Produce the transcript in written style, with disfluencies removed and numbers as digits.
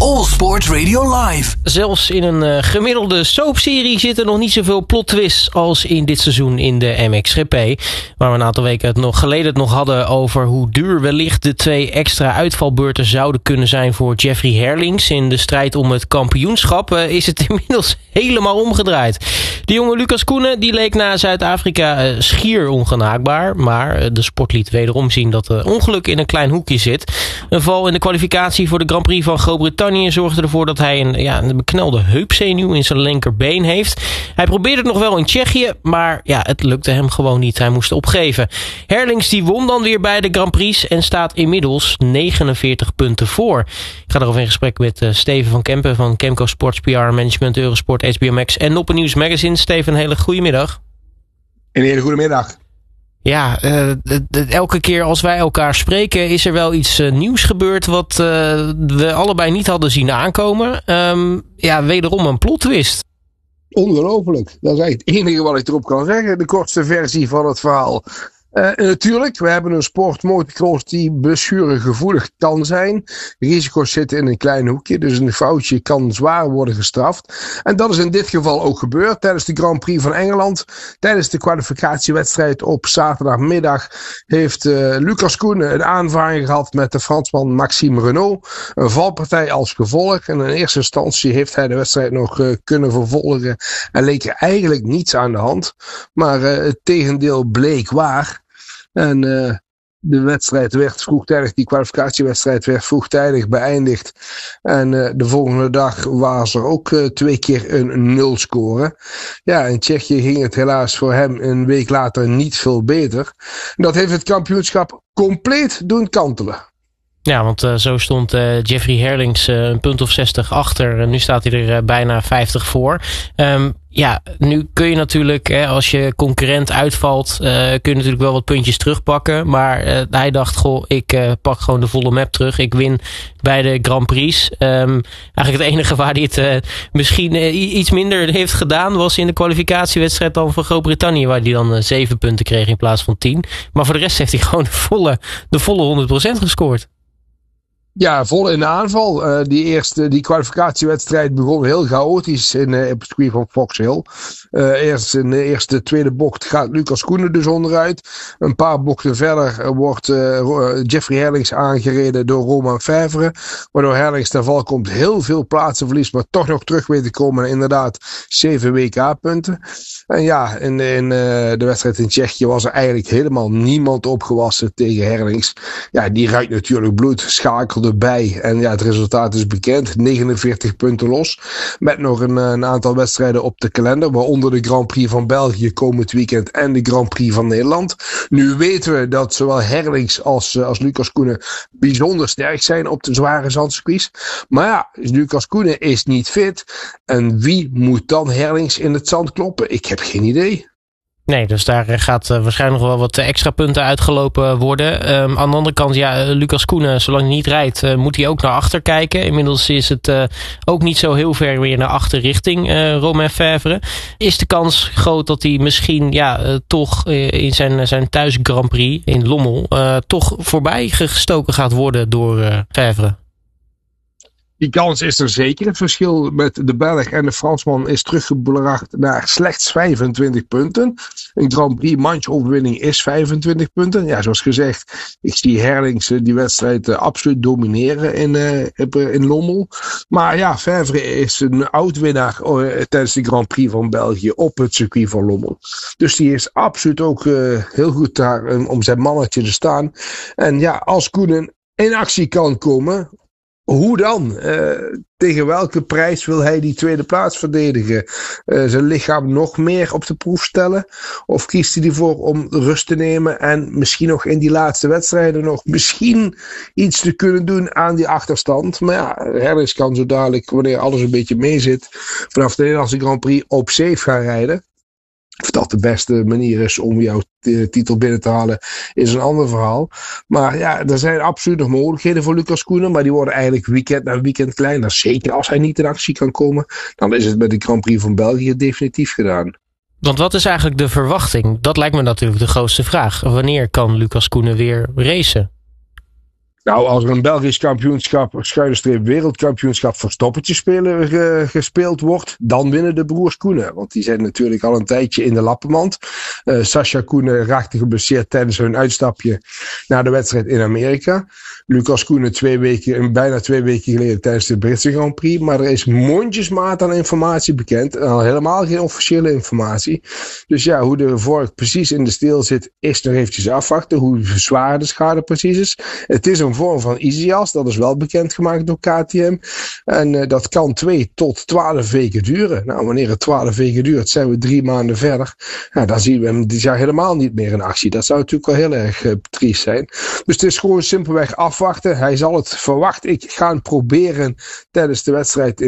All Sports Radio Live. Zelfs in een gemiddelde soapserie zitten nog niet zoveel plot twists als in dit seizoen in de MXGP. Waar we een aantal weken geleden het nog hadden over hoe duur wellicht de 2 extra uitvalbeurten zouden kunnen zijn voor Jeffrey Herlings. In de strijd om het kampioenschap is het inmiddels helemaal omgedraaid. De jonge Lucas Koenen die leek na Zuid-Afrika schier ongenaakbaar. Maar de sport liet wederom zien dat ongeluk in een klein hoekje zit. Een val in de kwalificatie voor de Grand Prix van Groot-Brittannië zorgde ervoor dat hij een beknelde heupzenuw in zijn linkerbeen heeft. Hij probeerde het nog wel in Tsjechië, maar het lukte hem gewoon niet. Hij moest opgeven. Herlings die won dan weer bij de Grand Prix en staat inmiddels 49 punten voor. Ik ga erover in gesprek met Steven van Kempen van Kemco Sports PR Management, Eurosport, HBO Max en Noppen News Magazine. Steven, een hele goede middag. Een hele goede middag. Ja, elke keer als wij elkaar spreken is er wel iets nieuws gebeurd wat we allebei niet hadden zien aankomen. Wederom een plot twist. Ongelooflijk. Dat is eigenlijk het enige wat ik erop kan zeggen. De kortste versie van het verhaal. Natuurlijk, we hebben een sport motocross die blessuregevoelig kan zijn. Risico's zitten in een klein hoekje, dus een foutje kan zwaar worden gestraft. En dat is in dit geval ook gebeurd tijdens de Grand Prix van Engeland. Tijdens de kwalificatiewedstrijd op zaterdagmiddag heeft Lucas Koenen een aanvaring gehad met de Fransman Maxime Renault. Een valpartij als gevolg. En in eerste instantie heeft hij de wedstrijd nog kunnen vervolgen en leek er eigenlijk niets aan de hand. Maar het tegendeel bleek waar. En de wedstrijd werd vroegtijdig, die kwalificatiewedstrijd werd vroegtijdig beëindigd. En de volgende dag was er ook 2 keer een 0 score. Ja, in Tsjechië ging het helaas voor hem een week later niet veel beter. Dat heeft het kampioenschap compleet doen kantelen. Ja, want zo stond Jeffrey Herlings een punt of 60 achter. En nu staat hij er bijna 50 voor. Nu kun je natuurlijk, als je concurrent uitvalt, kun je natuurlijk wel wat puntjes terugpakken. Maar hij dacht, ik pak gewoon de volle map terug. Ik win bij de Grand Prix. Eigenlijk het enige waar hij het misschien iets minder heeft gedaan was in de kwalificatiewedstrijd dan van Groot-Brittannië. Waar hij dan 7 punten kreeg in plaats van 10. Maar voor de rest heeft hij gewoon de volle 100% gescoord. Ja, vol in de aanval. Die kwalificatiewedstrijd begon heel chaotisch op het circuit van Fox Hill. Eerst in de eerste, tweede bocht gaat Lucas Koenen dus onderuit. Een paar bochten verder wordt Jeffrey Herlings aangereden door Romain Fèvre. Waardoor Herlings ten val komt, heel veel plaatsen verliest, maar toch nog terug weet te komen. En inderdaad 7 WK-punten. En ja, in de wedstrijd in Tsjechië was er eigenlijk helemaal niemand opgewassen tegen Herlings. Ja, die ruikt natuurlijk bloed, schakelde bij. En ja, het resultaat is bekend. 49 punten los. Met nog een aantal wedstrijden op de kalender. Waaronder de Grand Prix van België komend weekend en de Grand Prix van Nederland. Nu weten we dat zowel Herlings als Lucas Koenen bijzonder sterk zijn op de zware zandcircuits. Maar ja, Lucas Koenen is niet fit. En wie moet dan Herlings in het zand kloppen? Ik heb geen idee. Nee, dus daar gaat waarschijnlijk nog wel wat extra punten uitgelopen worden. Aan de andere kant, Lucas Koenen, zolang hij niet rijdt, moet hij ook naar achter kijken. Inmiddels is het ook niet zo heel ver weer naar achter richting Romain Fèvre. Is de kans groot dat hij misschien toch in zijn thuis Grand Prix in Lommel toch voorbij gestoken gaat worden door Fèvre? Die kans is er zeker. Het verschil met de Belg en de Fransman is teruggebracht naar slechts 25 punten. Een Grand Prix manchoverwinning is 25 punten. Ja, zoals gezegd, ik zie Herlings die wedstrijd absoluut domineren in Lommel. Maar ja, Fèvre is een oud-winnaar tijdens de Grand Prix van België op het circuit van Lommel. Dus die is absoluut ook heel goed daar om zijn mannetje te staan. En ja, als Koenen in actie kan komen, hoe dan? Tegen welke prijs wil hij die tweede plaats verdedigen? Zijn lichaam nog meer op de proef stellen? Of kiest hij ervoor om rust te nemen en misschien nog in die laatste wedstrijden nog misschien iets te kunnen doen aan die achterstand? Maar ja, Herlings kan zo dadelijk, wanneer alles een beetje meezit, vanaf de Nederlandse Grand Prix op safe gaan rijden. Of dat de beste manier is om jouw titel binnen te halen, is een ander verhaal. Maar ja, er zijn absoluut nog mogelijkheden voor Lucas Koenen, maar die worden eigenlijk weekend na weekend kleiner. Zeker als hij niet in actie kan komen, dan is het met de Grand Prix van België definitief gedaan. Want wat is eigenlijk de verwachting? Dat lijkt me natuurlijk de grootste vraag. Wanneer kan Lucas Koenen weer racen? Nou, als er een Belgisch kampioenschap, / wereldkampioenschap voor stoppertje spelen gespeeld wordt, dan winnen de broers Koenen. Want die zijn natuurlijk al een tijdje in de lappenmand. Sascha Koenen raakte geblesseerd tijdens hun uitstapje naar de wedstrijd in Amerika. Lucas Koenen bijna 2 weken geleden tijdens de Britse Grand Prix. Maar er is mondjesmaat aan informatie bekend. En al helemaal geen officiële informatie. Dus ja, hoe de vork precies in de steel zit, is nog eventjes afwachten. Hoe zwaar de schade precies is. Het is een vorm van ISIAS, dat is wel bekendgemaakt door KTM. En dat kan 2 tot 12 weken duren. Nou, wanneer het 12 weken duurt, zijn we 3 maanden verder. Ja, dan zien we hem dit jaar helemaal niet meer in actie. Dat zou natuurlijk wel heel erg triest zijn. Dus het is gewoon simpelweg afwachten. Hij zal het verwacht. Ik ga het proberen tijdens de wedstrijd